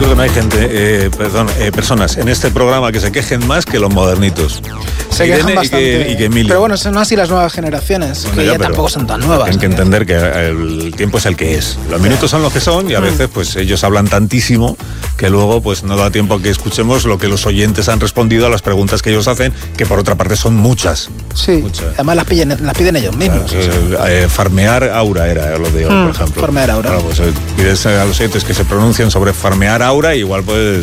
creo que no hay personas en este programa que se quejen más que los modernitos. Se quejan bastante. Y que Emilio. Pero bueno, son así las nuevas generaciones, Bueno, que ya tampoco son tan nuevas. Tienen que entender que el tiempo es el que es. Los minutos son los que son y a veces pues ellos hablan tantísimo que luego pues no da tiempo a que escuchemos lo que los oyentes han respondido a las preguntas que ellos hacen, que por otra parte son muchas. Sí, muchas. Además las piden ellos mismos. Claro, farmear aura era lo de hoy, por ejemplo. Farmear aura. Claro, pues pides a los oyentes que se pronuncien sobre farmear aura, igual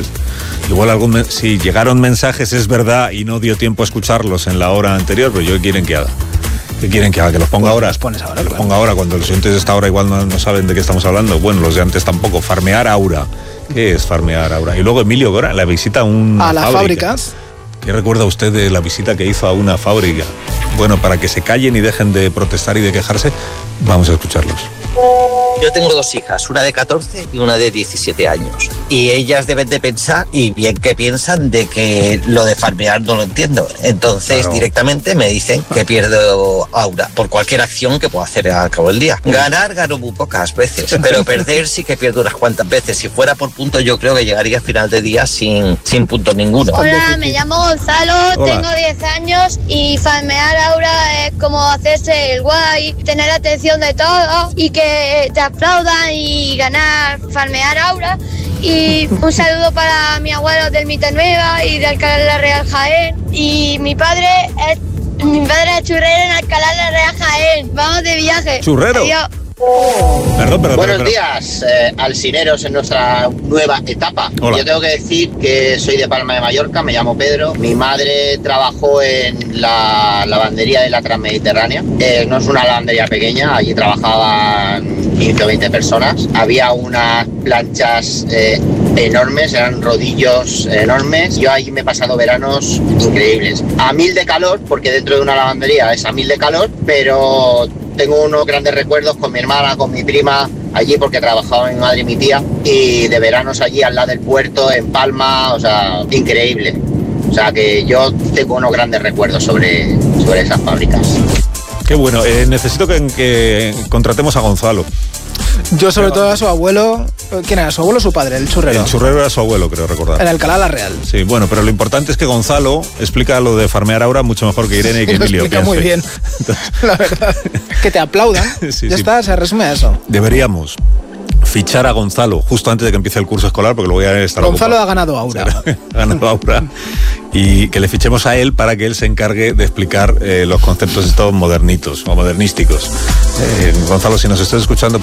si llegaron mensajes es verdad y no dio tiempo a escucharlos en la hora anterior, pero ¿qué quieren que haga? ¿Qué quieren que haga? ¿Que los ponga ahora? Los ponga ahora, cuando los oyentes de esta hora igual no saben de qué estamos hablando. Bueno, los de antes tampoco. Farmear aura. ¿Qué es farmear aura? Y luego Emilio Gora, la visita a las fábricas. ¿Qué recuerda usted de la visita que hizo a una fábrica? Bueno, para que se callen y dejen de protestar y de quejarse, vamos a escucharlos. Yo tengo 2 hijas, una de 14 y una de 17 años. Y ellas deben de pensar, y bien que piensan, de que lo de farmear no lo entiendo. Entonces, claro, directamente me dicen que pierdo aura por cualquier acción que pueda hacer al cabo del día. Ganar, gano muy pocas veces, pero perder sí que pierdo unas cuantas veces. Si fuera por puntos, yo creo que llegaría al final de día sin puntos ninguno. Hola, me llamo Gonzalo, tengo 10 años y farmear aura es como hacerse el guay, tener atención de todo y que te aplaudan y ganar, farmear aura. Y un saludo para mi abuelo del Mita Nueva y de Alcalá de la Real Jaén. Y mi padre es churrero en Alcalá de la Real Jaén. Vamos de viaje. ¿Churrero? Adiós. Perdón. Buenos días, alcineros en nuestra nueva etapa. Hola. Yo tengo que decir que soy de Palma de Mallorca, me llamo Pedro. Mi madre trabajó en la lavandería de la Transmediterránea. No es una lavandería pequeña, allí trabajaban 15 o 20 personas. Había unas planchas enormes, eran rodillos enormes. Yo allí me he pasado veranos increíbles. A 1000 de calor, porque dentro de una lavandería es a 1000 de calor, pero tengo unos grandes recuerdos con mi hermana, con mi prima, allí porque trabajaba mi madre y mi tía, y de veranos allí al lado del puerto, en Palma, o sea, increíble. O sea que yo tengo unos grandes recuerdos sobre esas fábricas. Qué bueno, necesito que contratemos a Gonzalo. Yo sobre todo a su abuelo. ¿Quién era? ¿Su abuelo o su padre? El churrero. El churrero era su abuelo, creo recordar. En Alcalá la Real. Sí, bueno, pero lo importante es que Gonzalo explica lo de farmear aura mucho mejor que Irene y que Emilio. Lo explica muy bien. Entonces, la verdad. Que te aplaudan. Sí, ya está, se resume a eso. Deberíamos fichar a Gonzalo justo antes de que empiece el curso escolar, porque luego ya estar Gonzalo ocupado. Ha ganado aura. Ha ganado aura. Y que le fichemos a él para que él se encargue de explicar los conceptos estos modernitos o modernísticos. Gonzalo, si nos estás escuchando,